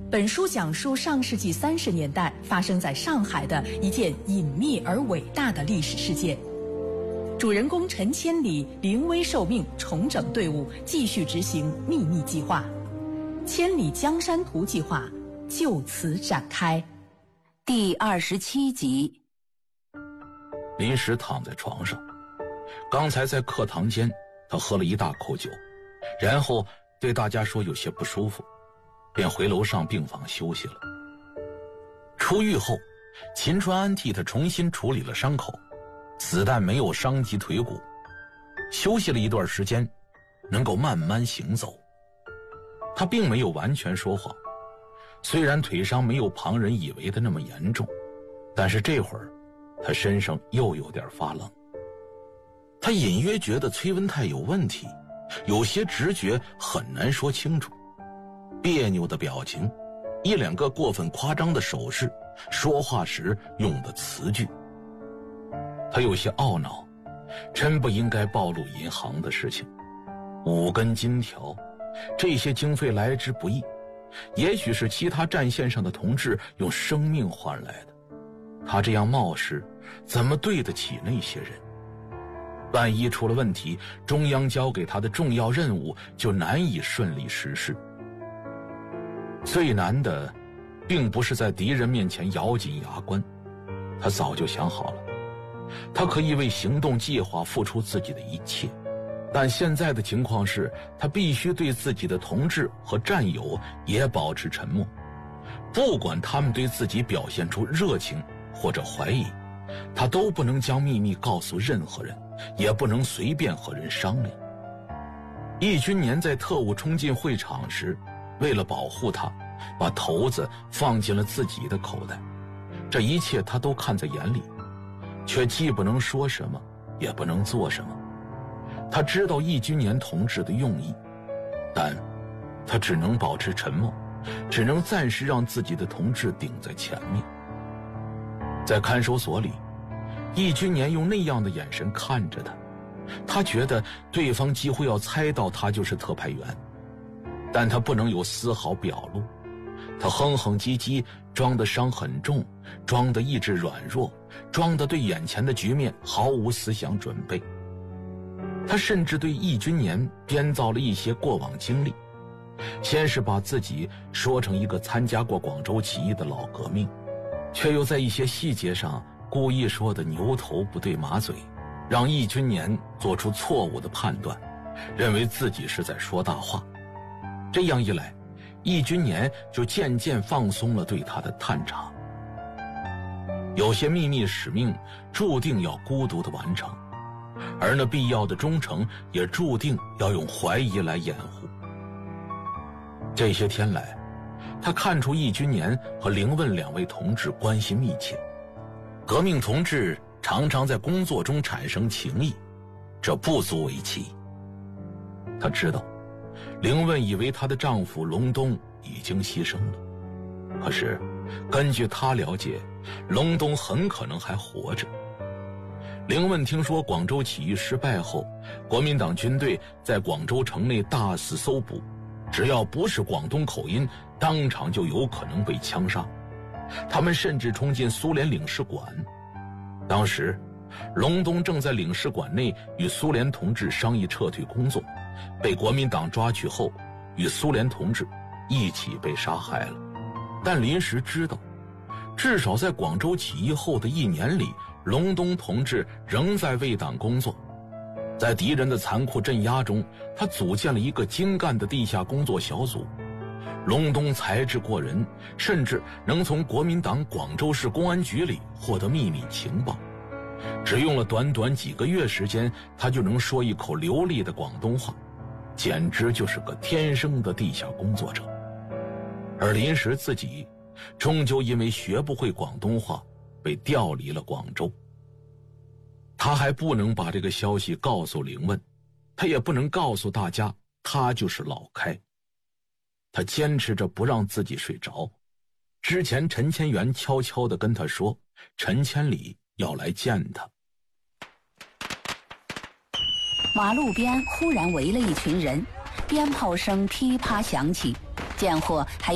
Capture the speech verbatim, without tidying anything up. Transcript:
本书讲述上世纪三十年代发生在上海的一件隐秘而伟大的历史事件。主人公陈千里临危受命，重整队伍，继续执行秘密计划。千里江山图计划就此展开。 第二十七集。 临时躺在床上，刚才在课堂间他喝了一大口酒，然后对大家说有些不舒服，便回楼上病房休息了。出狱后，秦川安替他重新处理了伤口，子弹没有伤及腿骨，休息了一段时间，能够慢慢行走。他并没有完全说谎，虽然腿伤没有旁人以为的那么严重，但是这会儿他身上又有点发冷。他隐约觉得崔文泰有问题，有些直觉很难说清楚，别扭的表情，一两个过分夸张的手势，说话时用的词句。他有些懊恼，真不应该暴露银行的事情。五根金条，这些经费来之不易，也许是其他战线上的同志用生命换来的。他这样冒失，怎么对得起那些人？万一出了问题，中央交给他的重要任务就难以顺利实施。最难的并不是在敌人面前咬紧牙关，他早就想好了，他可以为行动计划付出自己的一切，但现在的情况是，他必须对自己的同志和战友也保持沉默，不管他们对自己表现出热情或者怀疑，他都不能将秘密告诉任何人，也不能随便和人商量。易军年在特务冲进会场时，为了保护他，把头子放进了自己的口袋，这一切他都看在眼里，却既不能说什么，也不能做什么。他知道易军年同志的用意，但他只能保持沉默，只能暂时让自己的同志顶在前面。在看守所里，易军年用那样的眼神看着他，他觉得对方几乎要猜到他就是特派员，但他不能有丝毫表露。他哼哼唧唧，装得伤很重，装得意志软弱，装得对眼前的局面毫无思想准备。他甚至对易军年编造了一些过往经历，先是把自己说成一个参加过广州起义的老革命，却又在一些细节上故意说的牛头不对马嘴，让易军年做出错误的判断，认为自己是在说大话。这样一来，易军年就渐渐放松了对他的探查。有些秘密使命注定要孤独地完成，而那必要的忠诚也注定要用怀疑来掩护。这些天来，他看出易军年和凌问两位同志关系密切，革命同志常常在工作中产生情谊，这不足为奇。他知道凌问以为她的丈夫隆冬已经牺牲了，可是根据他了解，隆冬很可能还活着。凌问听说广州起义失败后，国民党军队在广州城内大肆搜捕，只要不是广东口音，当场就有可能被枪杀。他们甚至冲进苏联领事馆，当时隆冬正在领事馆内与苏联同志商议撤退工作，被国民党抓去后，与苏联同志一起被杀害了。但临时知道，至少在广州起义后的一年里，隆冬同志仍在为党工作。在敌人的残酷镇压中，他组建了一个精干的地下工作小组。隆冬才智过人，甚至能从国民党广州市公安局里获得秘密情报。只用了短短几个月时间，他就能说一口流利的广东话，简直就是个天生的地下工作者。而临时自己终究因为学不会广东话被调离了广州。他还不能把这个消息告诉凌问，他也不能告诉大家他就是老开。他坚持着不让自己睡着。之前陈千元悄悄地跟他说，陈千里要来见他。 马路边忽然围了一群人，鞭炮声噼啪响起，贱货还